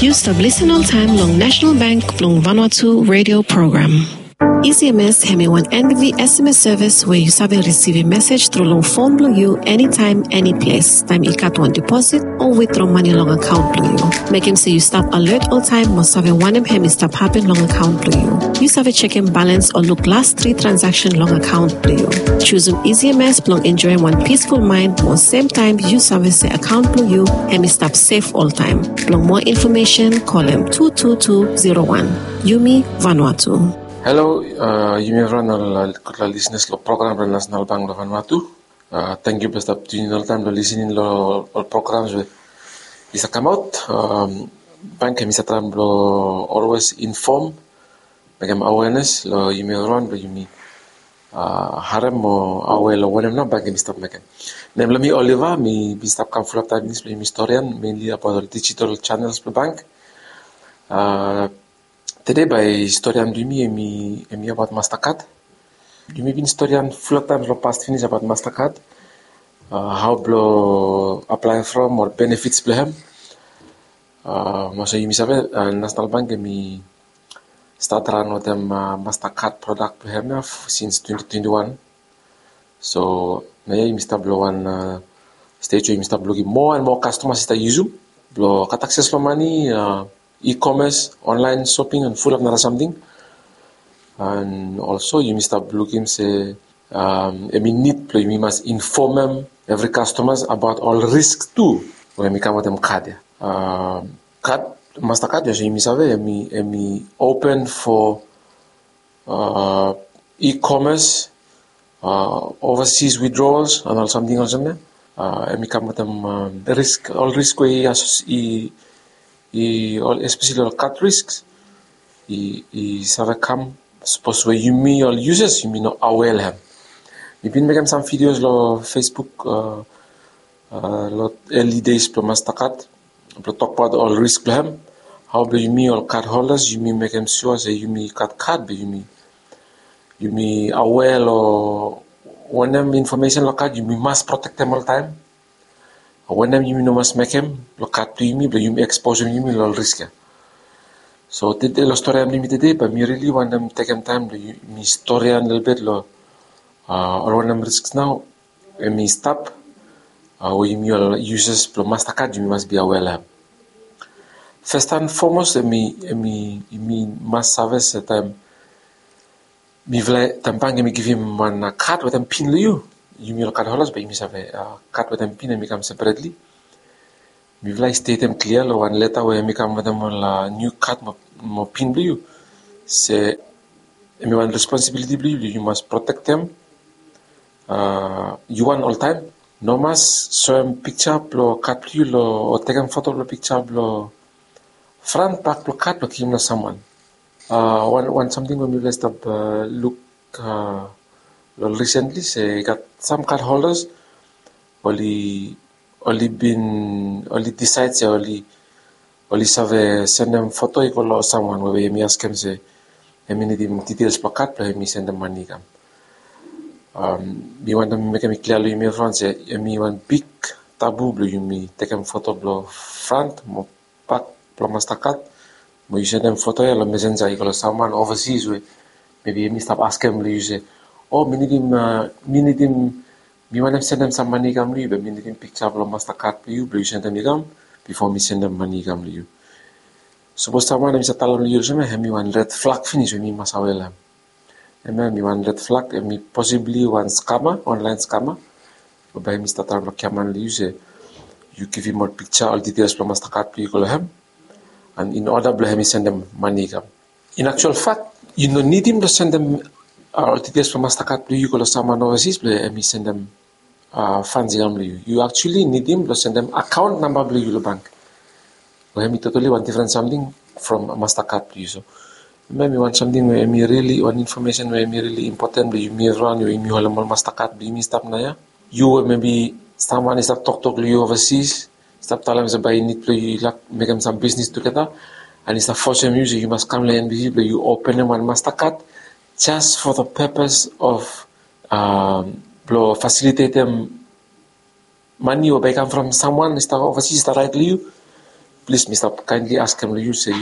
You stop listen all time long National Bank long Vanuatu radio program. ECMS hemi one NBV SMS service where you sabi receive a message through long phone blue you anytime, any place. Time you cut one deposit or withdraw money long account blue you. Make him say you stop alert all time must have a one hemi stop happen long account blue you. You have a checking balance or look last 3 transaction long account blue you. Choose ECMS long enjoy one peaceful mind more same time you service the account blue you hemi stop safe all time. Long more information call him 22201. Yumi Vanuatu. Hello, you may run a listeners lo program the National Bank of Vanuatu. Thank you for tuning all time listening lo programs with is come out. Bank kami sa time lo always inform, magam awareness lo you may run lo you may harem mo aware lo when na bank kami stop magam. Name me Oliver, me be stop come full of time this historian mainly about the digital channels for bank. Today by historian Dumi emi about Mastercard. Dumi bin historian full of times lo past finish about Mastercard. How blo apply from or benefits blehem. Masa you misabe National Bank emi start run with them Mastercard product blehem since 2021. So naya you mista blo one stage you mista blo more and more customers that use blo cut access lo money e-commerce, online shopping, and full of another something. And also, you must have looking say, we must inform them, every customers about all risks too. When we come with them card, Mastercard, you must have open for e-commerce, overseas withdrawals, and all something else. And we come with them risk, all risk we especially all cut risks. Have come suppose where you may all users you may not aware them. We've been making some videos lo Facebook lot early days pro Mastercard pro talk about all risk them. How do you may all card holders you may make them sure say you may cut card but you may aware lo when them information lo card you may must protect them all time. When them you must make him look at to me, but you expose him, you will risk. So the story I'm limited, but me really want them take time to me story a little bit or when them risks now, and me stop. Or you uses pro Mastercard, you must be aware of. First and foremost, me must service at time. Me vle tampang me give him one card with them pin you. You may look at hollers, but you must have a cut with them pin and become separately. We will state them clear, one letter where we come with them on a new cut, more pin blue. Say, you want responsibility blue, you must protect them. You want all time. No must show them picture, blow cut blue, or take them photo, blow picture, blow front, back, blow cut, blow him someone. One something when we will stop look. Recently, say got some card holders only decides only send them photo equal or someone where we ask him say need details per card but me send them money we want them make me clearly email front say me one big taboo blue you me take them photo blow front mo back blow Mastercard mo you send them photo or messenger equal someone overseas where maybe me stop ask him you say oh, me want them send them some money come to you, but me need him picture of Mastercard to you, but you send them come before me send them money come to you. Suppose someone is a talent you say me one red flag finish with me must aware them. And me one red flag and me possibly one scammer, online scammer. But by me start to come you say you give him more picture, all details from Mastercard to you call him, and in order to me send them money come. In actual fact, you don't need him to send them. Details from Mastercard to you call someone overseas and me send them funds you actually need him to send them account number to you bank. We have totally one different something from Mastercard to you. So maybe want something where me really one information where me really important you me run you me hold Mastercard be me stop na ya. You maybe someone is talk to you overseas stop telling them by need to you make them some business together and it's a force music you must come and you open them one Mastercard just for the purpose of facilitate them money or come from someone is overseas directly please, Mr. Kindly ask him, you say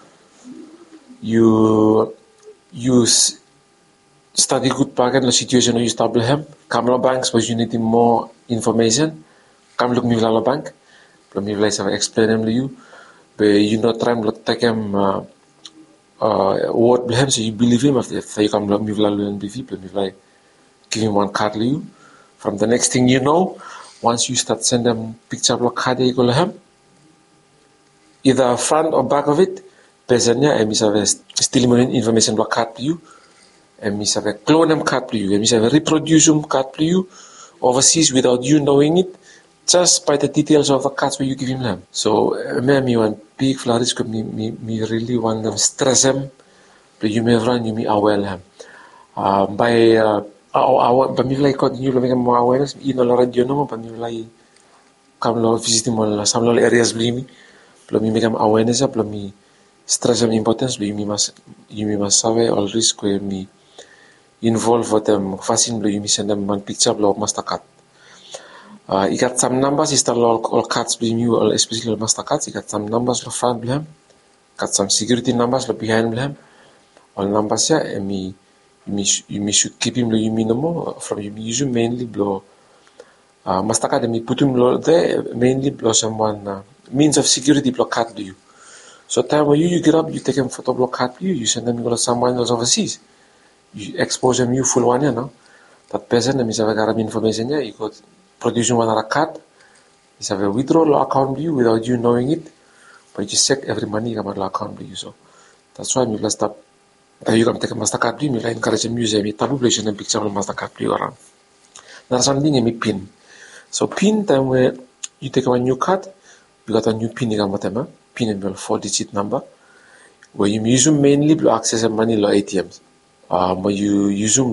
you study good bagan la situation you stable hem. Kamla banks was you need more information. Come look me la bank. But me like I explain him to you. But you not try to take him word him so you believe him after you come look me la and believe me like give him one card to you. From the next thing you know, once you start send them picture of card you go him. Either front or back of it, peasantnya and have still information block card to you, and have clone them card to you, and have reproduce them card to you overseas without you knowing it, just by the details of the cards where you give him them. So, me want big flowers, me really want them stress them, but you may run, you may aware them. But me like continue to make more awareness, you know, radio no, but me like come lo visit mo some areas believe me. Plus mi make awareness, plus mi stress and importance, plus you must have all risk where mi involve with them fascin, plus you send them one picture, plus Mastercard. You got some numbers, you start all cards, plus you all especially Mastercards, you got some numbers for front, plus got some security numbers for behind, plus all numbers yeah, and you should keep him, plus you no more from you use mainly, plus Mastercard and me put him there mainly, plus someone. Means of security block card to you. So time when you get up, you take them photo block card to you, you send them to someone else overseas. You expose them you full one, you know. That person is have got information yeah, you got producing one other card, is have a withdrawal account to you without you knowing it, but you just check every money come out account to you. So that's why you last up you can take a Mastercard to you, like encourage them use a tabulation and picture of Mastercard to you around. There's something in me pin. So pin time where you take a new card. You got a new pin pin and 4-digit number, where you use them mainly to access money lo ATMs. Where you use them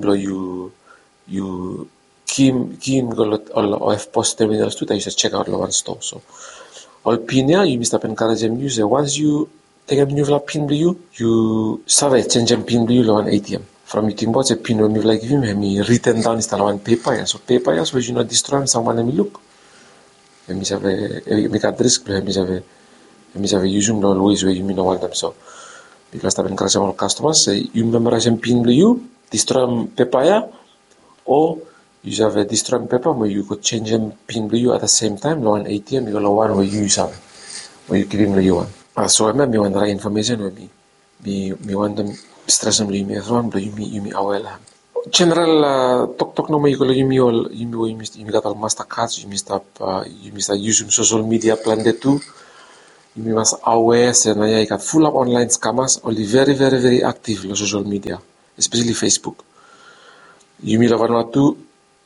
you key go all of post terminals too. That you just check out one store. So all pin yeah, you must encourage them use. Once you take a new pin to you save change them pin to you lo one ATM. From you think about a pin when you like give him written down is one paper. So paper yeah, so you not destroy someone and look. And we have a risk, we have use them always where you mean want them. So, because I've encouraged all customers, say you memorize and pin you, destroy paper, or you have a destroy paper where you could change them pin you at the same time, no one ATM, you got one where you use them, where you give him you one. So I remember me want the information where me want them stress them you me everyone, but you me aware. General talk no may you got all Mastercards, you must use social media plan there too. You must aware and you got full of online scammers, only very active on social media, especially Facebook. You may have to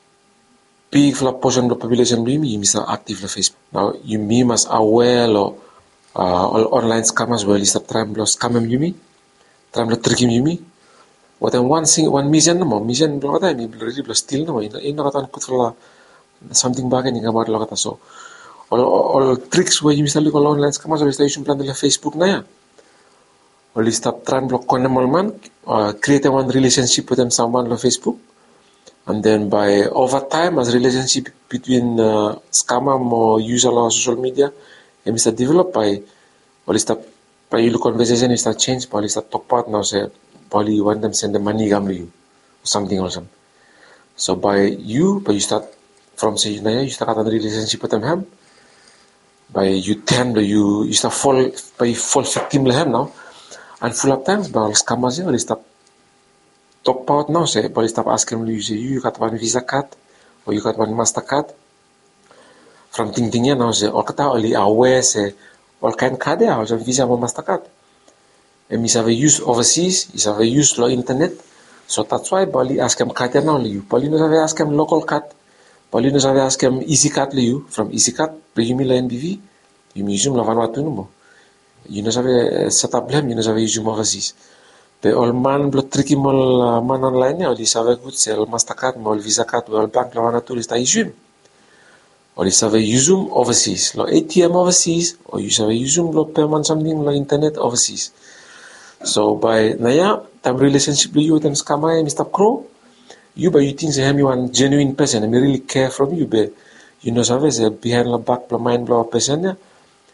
big portion of the population you must active on Facebook. Now you must aware all online scammers where you start trying to scam you trying to trick you what one mission block that you really still no in not put something back and about lokata so all tricks where you must look online scammers or station plan the Facebook na ya or you stop trying block on man create one relationship with them someone on Facebook and then by over time as relationship between scammer or user on social media and Mr. develop by or you stop by you look conversation you start change by you start talk part now say probably you want them to send the money to you or something or something. So by you start from say you start a relationship with them by you tend you start fall victim to him now and full of times by all scammers you start talk about now say but you start asking them you got one Visa card or you got one Mastercard from thing now say or kata only aware say all kind card or some Visa or Mastercard. And we have used overseas, we have used low internet, so that's why Bali ask them card now you. Bali no have ask them local card, Bali no have ask them easy card you from easy card, you mean NBV, you use them Lavanwatu no more. You know have set up them, you know have use them overseas. But all man blood tricky all man online or this have a good sell Mastercard, all Visa card, all bank Lavanwatu is use them. Or this have use them overseas, lo ATM overseas, or you have use them lo payment something lo internet overseas. So by naya time relationship with you with them scammer Mr. Crow, you by you think say you one genuine person and really care from you, but you know service behind the back mind blow person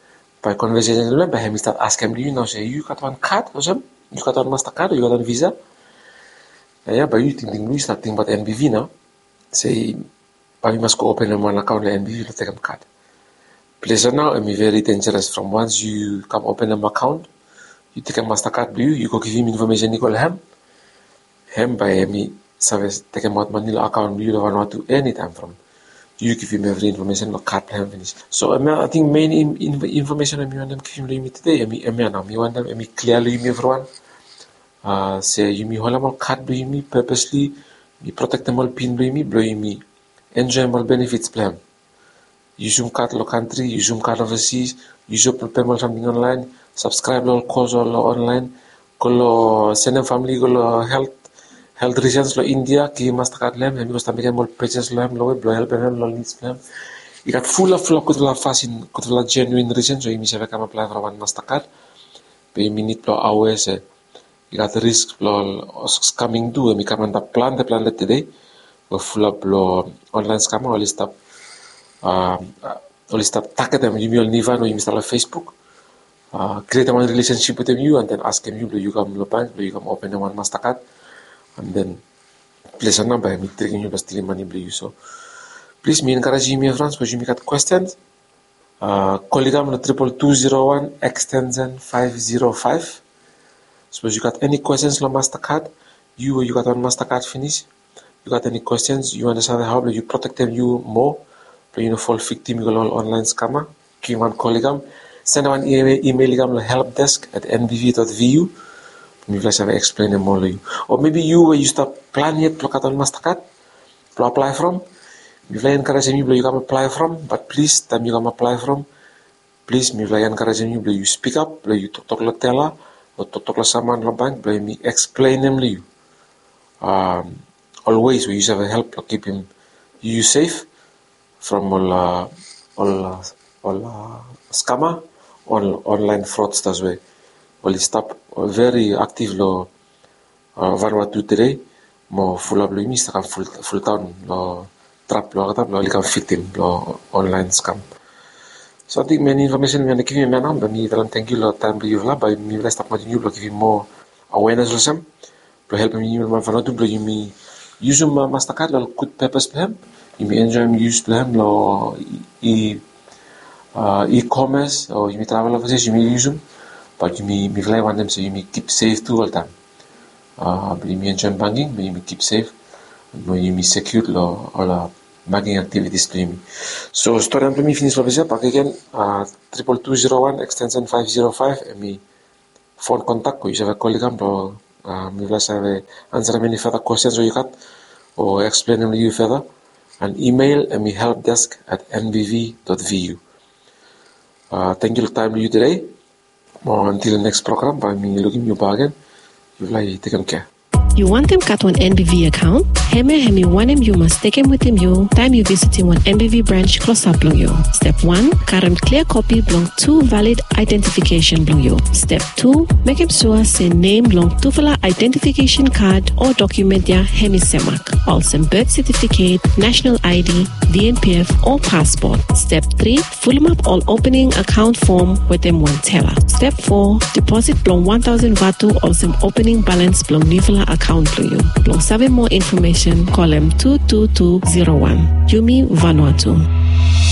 by conversation with them, by him start asking you now, say, you got one card or something? You got one MasterCard or you got one Visa? Yeah, but you start thinking about NBV now. Say, but you must go open one account like NBV to take a card. Pleasure now, I'm very dangerous. From once you come open an account, you take a MasterCard, you go give him information, you call him by me service, take him out money account, you don't want to anytime from. You give him every information, no card plan finish. So I think main information I want them give him today. I want them clearly everyone. Say you me hold them card blue me purposely, me protect them all pin blue me enjoy all benefits plan. You zoom card lo country, you zoom card overseas, you zoom payment something online, subscribe all calls all online, go send them family go health reasons lo India ki MasterCard lem and because también more pages lem lo help them lo needs lem. You got full of kutla fast in kutla genuine reasons so you miss come apply for one MasterCard. Pay minute lo hours. You got the risk lo scamming do and come on the plan today. We full up lo online scam all stop target them you will never know you install Facebook. Create a relationship with them you and then ask them you come lo bank you come open one MasterCard. And then, please remember, I'm taking you stealing money, so please me encourage you, my friends, because you may got questions. Call them on 22201 extension 505. Suppose you got any questions on MasterCard, you got on MasterCard finish. You got any questions, you understand how you protect them you more, but you know fall victim you go online scammer. Give one call them, send one email them helpdesk@nbv.vu. Maybe I explain them all to you. Or maybe you start plan yet to look at on MasterCard to apply from. Maybe I encourage you you can apply from, but please time you can apply from. Please maybe I encourage you speak up, you talk to teller or talk to someone in the bank, me explain them to you. Always we use have help to keep you safe from all scammer, all online fraudsters way. Well, stop very active lo Vanuatu today. Mo full of lo mista kan full town lo trap lo kata lo likam victim lo online scam. So I think many information we are giving me now. But me thank you lo time you la. But me stop watching you lo give more awareness lo some. Lo help me you man Vanuatu lo you me use MasterCard lo good purpose plan. You me enjoy use plan lo e-commerce or you me travel overseas you me use them. But you may want them so you may keep safe too all the time. But you may enjoy banking, but you may keep safe. But you may secure all banking activities to you. So story and me finish over back again 22201 extension 505 and me phone contact you have a colleague me will have answer many further questions you got or explain them to you further and email and me helpdesk@nbv.vu. Thank you for time to you today. Until the next program, by me looking you bargain, you like taking care. You want them cut one NBV account? Hemi one you must take him with him you. Time you visiting one NBV branch close up blue you. Step 1, current clear copy belong 2 valid identification blue you. Step 2, make him sure say name belong 2 fella identification card or document ya Hemi Semak. Also birth certificate, national ID, DNPF or passport. Step 3, full map all opening account form with them one teller. Step 4, deposit belong 1000 Vatu or some opening balance belong new fella account blue you. Belong 7 more information, call them 22201. Yumi Vanuatu.